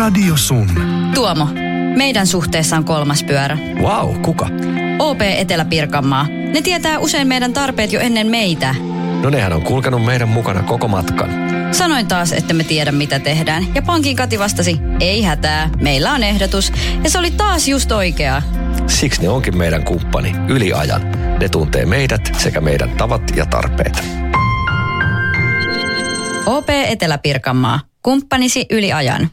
Radio Sun. Tuomo, meidän suhteessa on kolmas pyörä. Vau, kuka? OP Etelä-Pirkanmaa. Ne tietää usein meidän tarpeet jo ennen meitä. No nehän on kulkenut meidän mukana koko matkan. Sanoin taas, että me tiedä mitä tehdään. Ja pankin Kati vastasi, ei hätää, meillä on ehdotus. Ja se oli taas just oikea. Siksi ne onkin meidän kumppani yli ajan. Ne tuntee meidät sekä meidän tavat ja tarpeet. OP Etelä-Pirkanmaa. Kumppanisi yli ajan.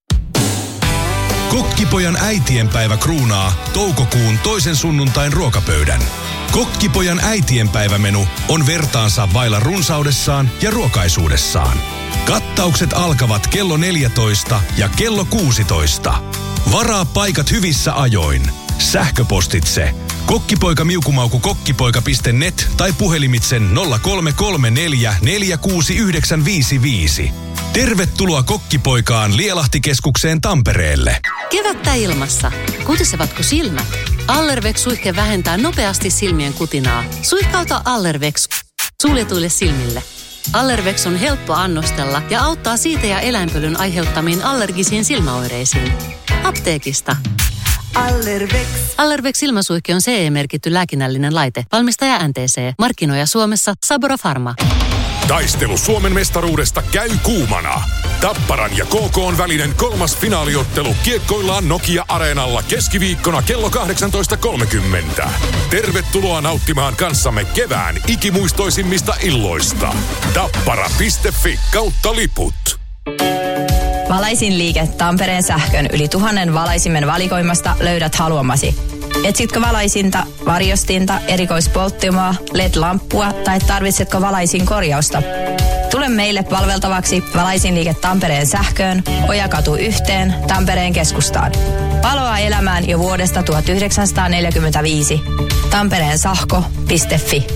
Kokkipojan äitienpäivä kruunaa toukokuun toisen sunnuntain ruokapöydän. Kokkipojan äitienpäivämenu on vertaansa vailla runsaudessaan ja ruokaisuudessaan. Kattaukset alkavat kello 14 ja kello 16. Varaa paikat hyvissä ajoin. Sähköpostitse kokkipoikamiukumauku.kokkipoika.net tai puhelimitsen 0334 469955. Tervetuloa Kokkipoikaan Lielahtikeskukseen Tampereelle. Kevättä ilmassa. Kutisevatko silmät? Allervex-suihke vähentää nopeasti silmien kutinaa. Suihkauta Allervex suljetuille silmille. Allervex on helppo annostella ja auttaa siitä ja eläinpölyn aiheuttamiin allergisiin silmäoireisiin. Apteekista. Allervex. Allervex silmäsuihke on CE-merkitty lääkinnällinen laite. Valmistaja NTC. Markkinoija Suomessa Sabora Pharma. Taistelu Suomen mestaruudesta käy kuumana. Tapparan ja KK:n välinen kolmas finaaliottelu kiekkoillaan Nokia-areenalla keskiviikkona kello 18.30. Tervetuloa nauttimaan kanssamme kevään ikimuistoisimmista illoista. Tappara.fi/liput. Valaisinliike Tampereen sähkön yli 1000 valaisimen valikoimasta löydät haluamasi. Etsitkö valaisinta, varjostinta, erikoispolttimaa, LED-lamppua tai tarvitsetko valaisin korjausta? Tule meille palveltavaksi Valaisinliike Tampereen sähköön, Ojakatu 1, Tampereen keskustaan. Paloa elämään jo vuodesta 1945. tampereensahko.fi.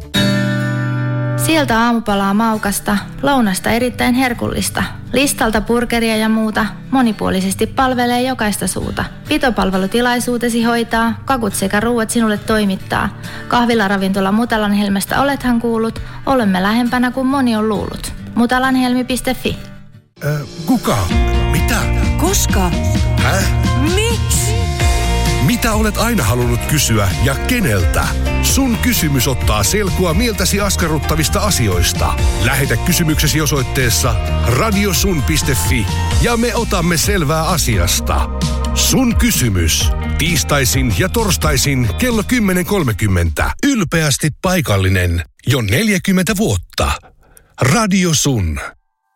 Sieltä aamupalaa maukasta, lounasta erittäin herkullista. Listalta burgeria ja muuta, monipuolisesti palvelee jokaista suuta. Pitopalvelutilaisuutesi hoitaa, kakut sekä ruuat sinulle toimittaa. Kahvilaravintola Mutalanhelmestä olethan kuullut, olemme lähempänä kuin moni on luullut. Mutalanhelmi.fi. Kuka? Mitä? Koska? Miksi? Mitä olet aina halunnut kysyä ja keneltä? Sun kysymys ottaa selkoa mieltäsi askarruttavista asioista. Lähetä kysymyksesi osoitteessa radiosun.fi ja me otamme selvää asiasta. Sun kysymys. Tiistaisin ja torstaisin kello 10.30. Ylpeästi paikallinen. Jo 40 vuotta. Radio Sun.